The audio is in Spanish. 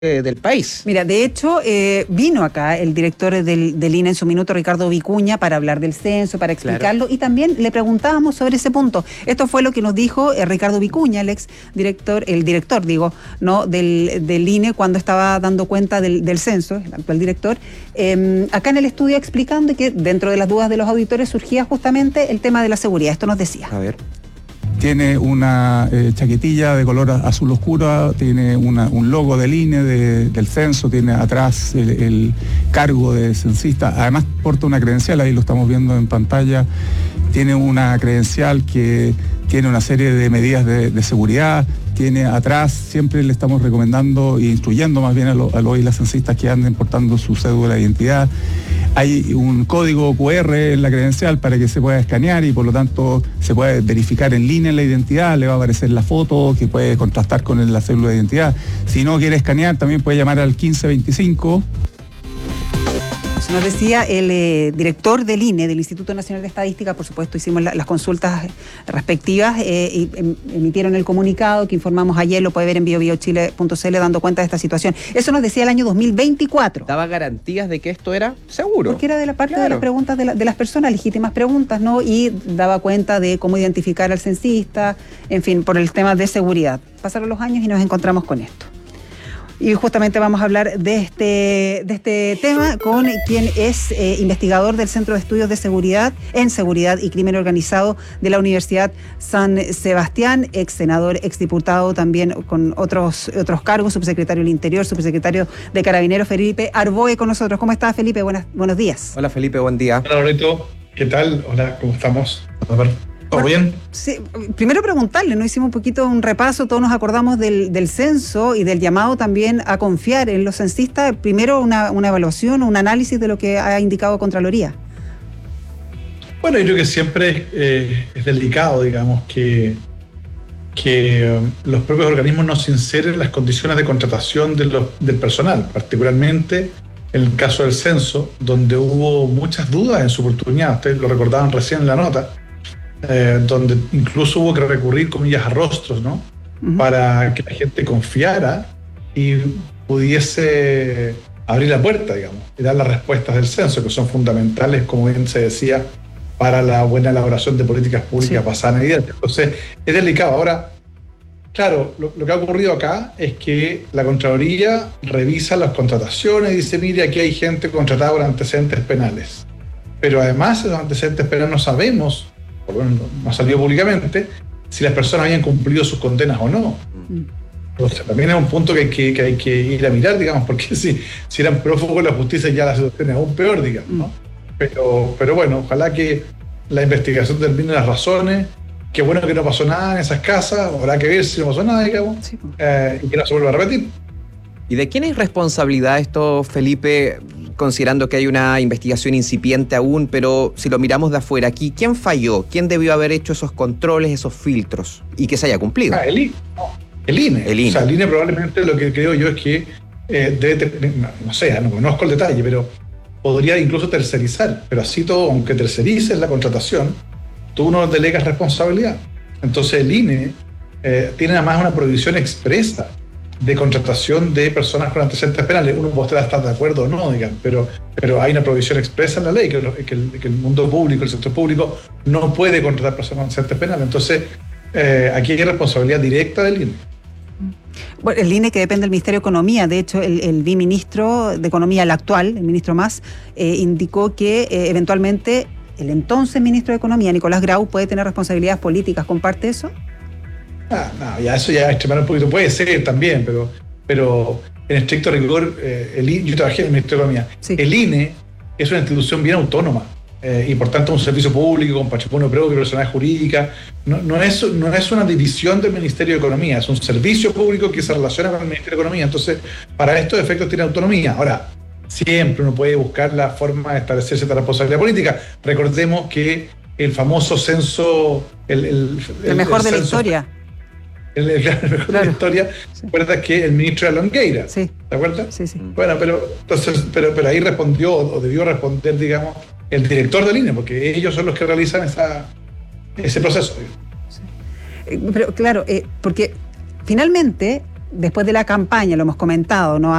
del país. Mira, de hecho, vino acá el director del INE en su minuto, Ricardo Vicuña, para hablar del censo, para explicarlo, y también le preguntábamos sobre ese punto. Esto fue lo que nos dijo Ricardo Vicuña, el director, ¿no? del INE, cuando estaba dando cuenta del censo, el actual director, acá en el estudio, explicando que dentro de las dudas de los auditores surgía justamente el tema de la seguridad. Esto nos decía. A ver. Tiene una chaquetilla de color azul oscuro, tiene un logo del INE, del censo, tiene atrás el cargo de censista, además porta una credencial, ahí lo estamos viendo en pantalla, tiene una credencial que tiene una serie de medidas de seguridad, tiene atrás, siempre le estamos recomendando e instruyendo más bien a los y las censistas que anden portando su cédula de identidad. Hay un código QR en la credencial para que se pueda escanear y por lo tanto se puede verificar en línea la identidad, le va a aparecer la foto que puede contrastar con la cédula de identidad. Si no quiere escanear, también puede llamar al 1525. Nos decía el director del INE, del Instituto Nacional de Estadística, por supuesto hicimos las consultas respectivas y emitieron el comunicado que informamos ayer, lo puede ver en biobiochile.cl dando cuenta de esta situación. Eso nos decía el año 2024. Daba garantías de que esto era seguro. Porque era de la parte de las preguntas de las personas, legítimas preguntas, ¿no? Y daba cuenta de cómo identificar al censista, en fin, por el tema de seguridad. Pasaron los años y nos encontramos con esto. Y justamente vamos a hablar de este tema con quien es investigador del Centro de Estudios de Seguridad y Crimen Organizado de la Universidad San Sebastián, ex senador, ex diputado, también con otros cargos, subsecretario del Interior, subsecretario de Carabineros, Felipe Arboe con nosotros. ¿Cómo estás, Felipe? Buenos días. Hola, Felipe, buen día. Hola, Loreto. ¿Qué tal? Hola, ¿cómo estamos? A ver. ¿Todo bien? Sí, primero preguntarle, ¿no? Hicimos un poquito un repaso, todos nos acordamos del censo y del llamado también a confiar en los censistas. Primero una evaluación, un análisis de lo que ha indicado Contraloría. Bueno, yo creo que siempre es delicado, digamos, que los propios organismos no sinceren las condiciones de contratación del personal, particularmente en el caso del censo, donde hubo muchas dudas en su oportunidad. Ustedes lo recordaban recién en la nota. Donde incluso hubo que recurrir, comillas, a rostros, ¿no? Uh-huh. Para que la gente confiara y pudiese abrir la puerta, digamos, y dar las respuestas del censo, que son fundamentales, como bien se decía, para la buena elaboración de políticas públicas basadas en evidencia. Entonces, es delicado. Ahora, claro, lo que ha ocurrido acá es que la Contraloría revisa las contrataciones y dice, mire, aquí hay gente contratada por antecedentes penales. Pero además, esos antecedentes penales no sabemos, por lo menos no salió públicamente, si las personas habían cumplido sus condenas o no. Entonces, también es un punto que hay que ir a mirar, digamos, porque si eran prófugos de la justicia ya la situación es aún peor, digamos, ¿no? Pero bueno, ojalá que la investigación termine las razones. Qué bueno que no pasó nada en esas casas, habrá que ver si no pasó nada, digamos, sí. Y que no se vuelva a repetir. ¿Y de quién es responsabilidad esto, Felipe, considerando que hay una investigación incipiente aún, pero si lo miramos de afuera aquí, ¿quién falló? ¿Quién debió haber hecho esos controles, esos filtros y que se haya cumplido? El INE. O sea, el INE probablemente lo que creo yo es que debe tener, no sé, no conozco el detalle, pero podría incluso tercerizar, pero así todo, aunque tercerices la contratación, tú no delegas responsabilidad. Entonces el INE tiene además una prohibición expresa de contratación de personas con antecedentes penales. Uno podrá estar de acuerdo o no, digamos, pero hay una prohibición expresa en la ley que el mundo público, el sector público, no puede contratar personas con antecedentes penales. Entonces, aquí hay responsabilidad directa del INE. Bueno, el INE que depende del Ministerio de Economía, de hecho el viceministro de Economía, el actual, el ministro Mas, indicó que eventualmente el entonces ministro de Economía, Nicolás Grau, puede tener responsabilidades políticas. ¿Comparte eso? No, ya eso ya extremar un poquito, puede ser también, pero en estricto rigor, yo trabajé en el Ministerio de Economía. Sí. El INE es una institución bien autónoma y por tanto un servicio público con patrimonio propio, personalidad jurídica. No es una división del Ministerio de Economía, es un servicio público que se relaciona con el Ministerio de Economía. Entonces, para estos efectos tiene autonomía. Ahora, siempre uno puede buscar la forma de establecer cierta responsabilidad política. Recordemos que el famoso censo, el mejor de la censo, historia. El mejor de la historia, ¿te acuerdas que el ministro era Longueira? Sí. ¿Te acuerdas? Sí. Bueno, pero ahí respondió, o debió responder, digamos, el director del INE, porque ellos son los que realizan ese proceso. Sí. Pero claro, porque finalmente después de la campaña, lo hemos comentado, ¿no?